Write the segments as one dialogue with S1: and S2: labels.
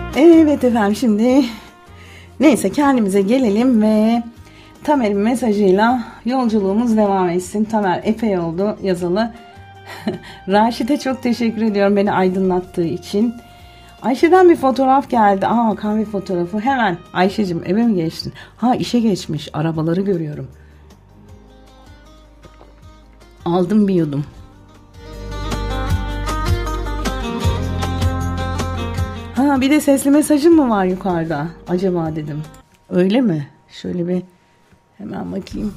S1: Evet efendim, şimdi neyse kendimize gelelim ve Tamer'in mesajıyla yolculuğumuz devam etsin. Tamer epey oldu yazalı. Raşit'e çok teşekkür ediyorum beni aydınlattığı için. Ayşe'den bir fotoğraf geldi. Kahve fotoğrafı. Hemen Ayşe'cim eve mi geçtin? İşe geçmiş. Arabaları görüyorum. Aldım bir yudum. Bir de sesli mesajım mı var yukarıda? Acaba dedim. Öyle mi? Şöyle bir hemen bakayım.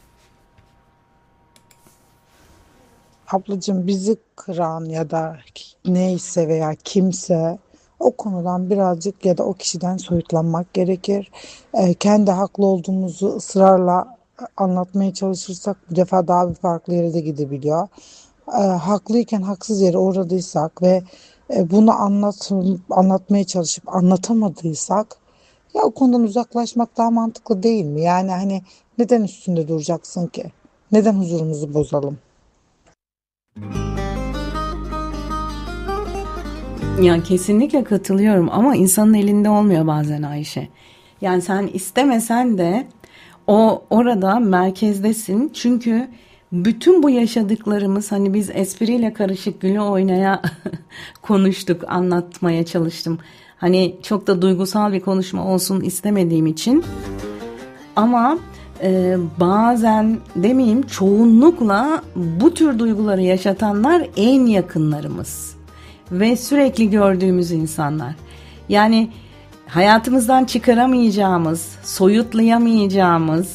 S2: Ablacığım bizi kıran ya da neyse veya kimse o konudan birazcık ya da o kişiden soyutlanmak gerekir. Kendi haklı olduğumuzu ısrarla anlatmaya çalışırsak bu defa daha bir farklı yere de gidebiliyor. Haklıyken haksız yere uğradıysak ve bunu anlatmaya çalışıp anlatamadıysak ya o konudan uzaklaşmak daha mantıklı değil mi? Yani hani neden üstünde duracaksın ki? Neden huzurumuzu bozalım?
S1: Ya kesinlikle katılıyorum ama insanın elinde olmuyor bazen Ayşe. Yani sen istemesen de o orada merkezdesin. Çünkü bütün bu yaşadıklarımız, hani biz espriyle karışık güle oynaya konuştuk, anlatmaya çalıştım. Hani çok da duygusal bir konuşma olsun istemediğim için. Ama bazen demeyeyim, çoğunlukla bu tür duyguları yaşatanlar en yakınlarımız ve sürekli gördüğümüz insanlar. Yani hayatımızdan çıkaramayacağımız, soyutlayamayacağımız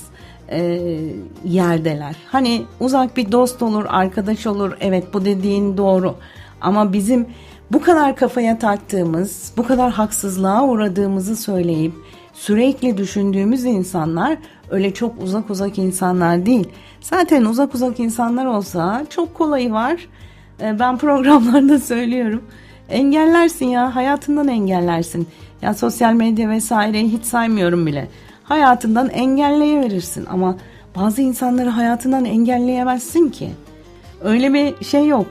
S1: yerdeler. Hani uzak bir dost olur, arkadaş olur. Evet, bu dediğin doğru. Ama bizim bu kadar kafaya taktığımız, bu kadar haksızlığa uğradığımızı söyleyip sürekli düşündüğümüz insanlar öyle çok uzak insanlar değil. Zaten uzak insanlar olsa çok kolayı var. Ben programlarda söylüyorum. Engellersin ya, hayatından engellersin. Ya sosyal medya vesaireyi hiç saymıyorum bile. Hayatından engelleyiverirsin ama bazı insanları hayatından engelleyemezsin ki. Öyle bir şey yok.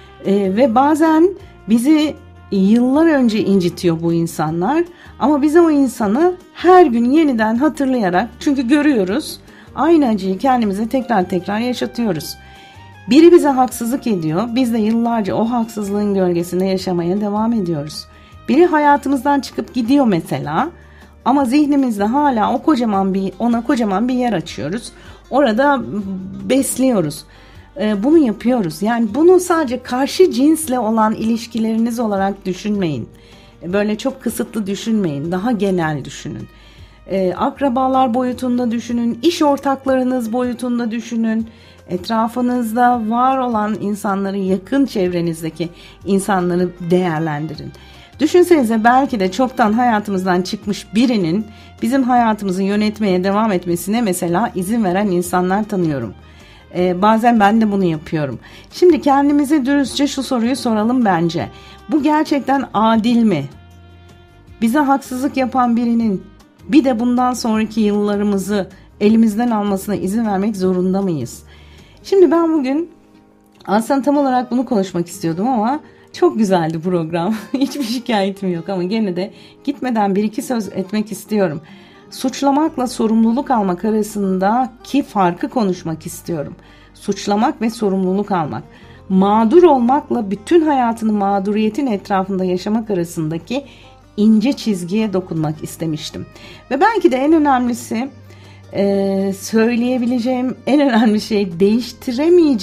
S1: Ve bazen bizi yıllar önce incitiyor bu insanlar. Ama bize o insanı her gün yeniden hatırlayarak, çünkü görüyoruz, aynı acıyı kendimize tekrar yaşatıyoruz. Biri bize haksızlık ediyor, biz de yıllarca o haksızlığın gölgesinde yaşamaya devam ediyoruz. Biri hayatımızdan çıkıp gidiyor mesela, ama zihnimizde hala ona kocaman bir yer açıyoruz. Orada besliyoruz. Bunu yapıyoruz. Yani bunu sadece karşı cinsle olan ilişkileriniz olarak düşünmeyin. Böyle çok kısıtlı düşünmeyin. Daha genel düşünün. Akrabalar boyutunda düşünün. İş ortaklarınız boyutunda düşünün. Etrafınızda var olan insanları, yakın çevrenizdeki insanları değerlendirin. Düşünsenize, belki de çoktan hayatımızdan çıkmış birinin bizim hayatımızı yönetmeye devam etmesine mesela izin veren insanlar tanıyorum. Bazen ben de bunu yapıyorum. Şimdi kendimize dürüstçe şu soruyu soralım bence. Bu gerçekten adil mi? Bize haksızlık yapan birinin bir de bundan sonraki yıllarımızı elimizden almasına izin vermek zorunda mıyız? Şimdi ben bugün aslında tam olarak bunu konuşmak istiyordum ama çok güzeldi program. Hiçbir şikayetim yok ama gene de gitmeden bir iki söz etmek istiyorum. Suçlamakla sorumluluk almak arasındaki farkı konuşmak istiyorum. Suçlamak ve sorumluluk almak. Mağdur olmakla bütün hayatını mağduriyetin etrafında yaşamak arasındaki ince çizgiye dokunmak istemiştim. Ve belki de en önemlisi, söyleyebileceğim en önemli şey, değiştiremeyeceğim